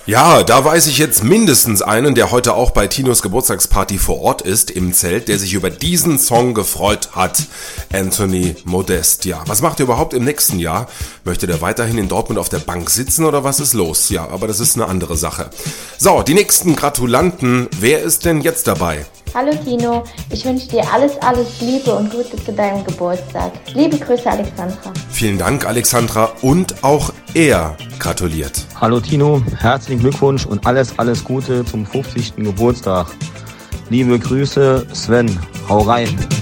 Ja, da weiß ich jetzt mindestens einen, der heute auch bei Tinos Geburtstagsparty vor Ort ist, im Zelt, der sich über diesen Song gefreut hat. Anthony Modest. Ja, was macht er überhaupt im nächsten Jahr? Möchte der weiterhin in Dortmund auf der Bank sitzen oder was ist los? Ja, aber das ist eine andere Sache. So, die nächsten Gratulanten. Wer ist denn jetzt dabei? Hallo Tino, ich wünsche dir alles Liebe und Gute zu deinem Geburtstag. Liebe Grüße, Alexandra. Vielen Dank, Alexandra. Und auch er gratuliert. Hallo Tino, herzlichen Glückwunsch und alles Gute zum 50. Geburtstag. Liebe Grüße, Sven. Hau rein.